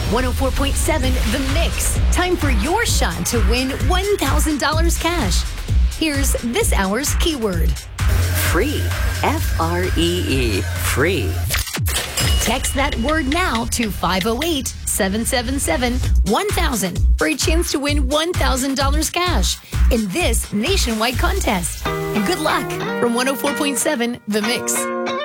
104.7 The Mix. Time for your shot to win $1,000 cash. Here's this hour's keyword. Free. F-R-E-E. Free. Text that word now to 508-777-1000 for a chance to win $1,000 cash in this nationwide contest. And good luck from 104.7 The Mix.